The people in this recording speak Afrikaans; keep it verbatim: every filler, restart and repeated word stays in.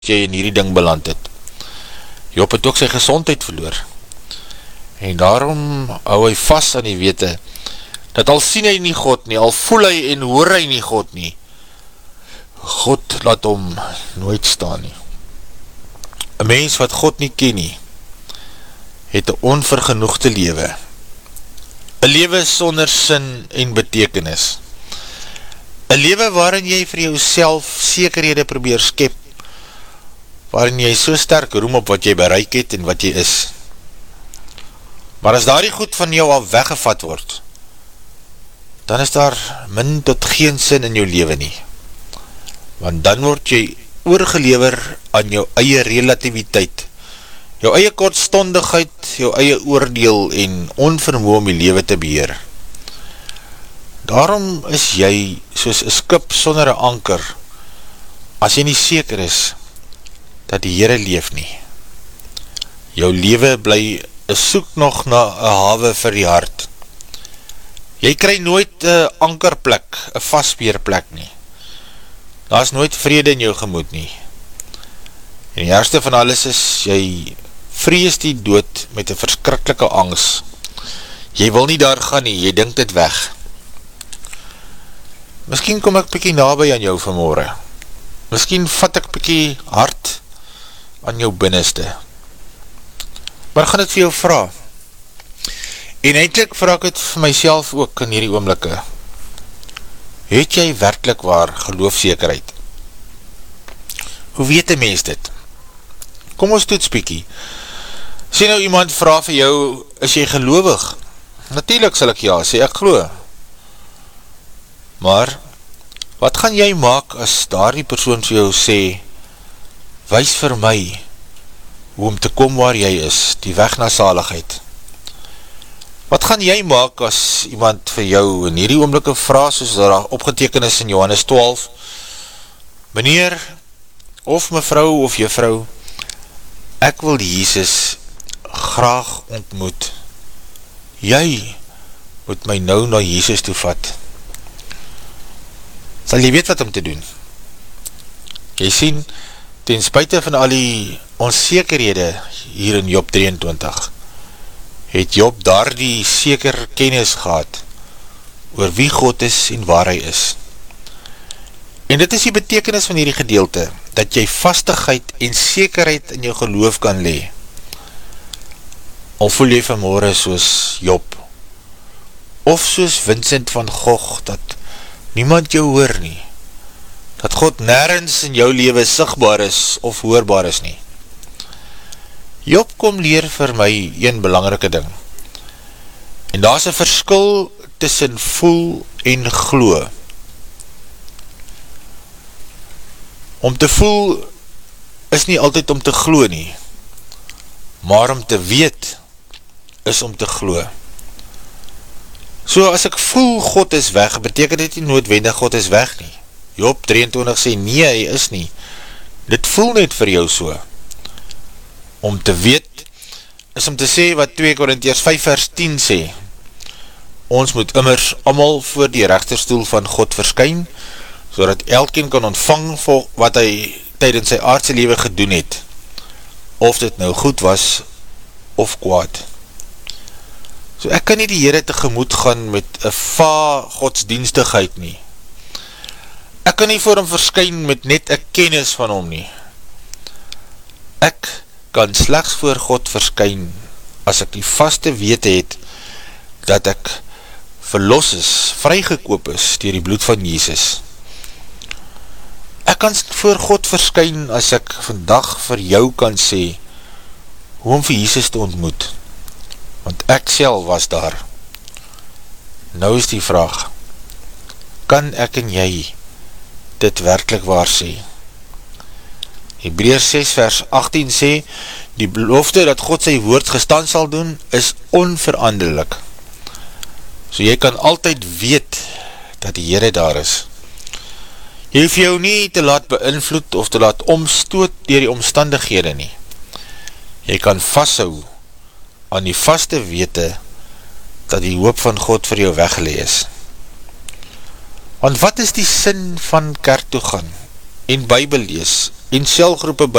jy in hierdie ding beland het. Job het ook sy gesondheid verloor. En daarom hou hy vast aan die wete, dat al sien hy nie God nie, al voel hy en hoor hy nie God nie, God laat hom nooit staan nie. Een mens wat God nie ken nie, het een onvergenoegde lewe. Een lewe sonder sin en betekenis. Een lewe waarin jy vir jouself sekerhede probeer skep, waarin jy so sterk roem op wat jy bereik het en wat jy is. Maar as daar die goed van jou al weggevat word, dan is daar min tot geen sin in jou lewe nie. Want dan word jy oorgelewer aan jou eie relativiteit, jou eie kortstondigheid, jou eie oordeel en onvermoë om die lewe te beheer. Daarom is jy soos 'n skip sonder 'n anker, as jy nie seker is dat die Here leef nie. Jou lewe bly 'n soek nog na 'n hawe vir die hart. Jy kry nooit 'n ankerplek, 'n vasbeerplek nie. Daar is nooit vrede in jou gemoed nie. En die eerste van alles is, jy vrees die dood met 'n verskriklike angs. Jy wil nie daar gaan nie, jy dink dit weg. Miskien kom ek bykie naby aan jou vanmorgen. Miskien vat ek bykie hard aan jou binneste. Maar gaan dit vir jou vraag. En eindelijk vraag ek het vir myself ook in hierdie oomblikke. Het jy werklik waar geloofsekerheid? Hoe weet die mens dit? Kom ons toets bykie. Sê nou iemand vraag vir jou, is jy geloofig? Natuurlijk sal ek ja, sê ek glo. Maar, wat gaan jy maak as daar die persoon vir jou sê, wys vir my, hoe om te kom waar jy is, die weg na saligheid? Wat gaan jy maak as iemand vir jou in hierdie oomblikke vraag, soos daar opgeteken is in Johannes twaalf, meneer, of mevrou of juffrou, ek wil Jesus graag ontmoet. Jy moet my nou na Jesus toe vat. Sal jy weet wat om te doen? Jy sien, ten spuite van al die onsekerhede hier in Job drieëntwintig, het Job daar die seker kennis gehad oor wie God is en waar hy is. En dit is die betekenis van hierdie gedeelte, dat jy vastigheid en sekerheid in jou geloof kan lê. Al voel jy vanmorgen soos Job, of soos Vincent van Gogh, dat niemand jou hoor nie, dat God nêrens in jou lewe sigbaar is of hoorbaar is nie. Job kom leer vir my een belangrike ding, en daar is 'n verskil tussen voel en glo. Om te voel is nie altyd om te glo nie, maar om te weet is om te glo. So as ek voel God is weg, beteken dit nie noodwendig God is weg nie. Job drieëntwintig sê nee, hy is nie. Dit voel net vir jou so. Om te weet is om te sê wat twee Korintiërs vyf vers tien sê. Ons moet immers almal voor die regterstoel van God verskyn, sodat elkeen kan ontvang wat hy tydens sy aardse lewe gedoen het, of dit nou goed was of kwaad. So ek kan nie die Here tegemoet gaan met 'n va godsdienstigheid nie. Ek kan nie voor hom verskyn met net 'n kennis van hom nie. Ek kan slegs voor God verskyn as ek die vaste wete het dat ek verlos is, vrygekoop is deur die bloed van Jesus. Ek kan voor God verskyn as ek vandag vir jou kan sê hoe om vir Jesus te ontmoet, want ek self was daar. Nou is die vraag, kan ek en jy dit werklik waar sê? Hebreërs ses vers agttien sê, die belofte dat God sy woord gestand sal doen, is onveranderlik. So jy kan altyd weet dat die Here daar is. Jy hoef jou nie te laat beïnvloed of te laat omstoot deur die omstandighede nie. Jy kan vashou aan die vaste wete dat die hoop van God vir jou weggelee is. Want wat is die sin van kerk toe gaan en bybel lees en selgroepe